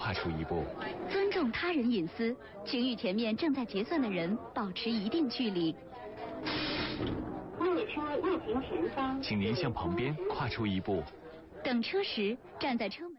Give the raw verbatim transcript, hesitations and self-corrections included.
跨出一步。 尊重他人隐私，请与前面正在结算的人保持一定距离。 列车运行前方， 请您向旁边跨出一步。 等车时，站在车门。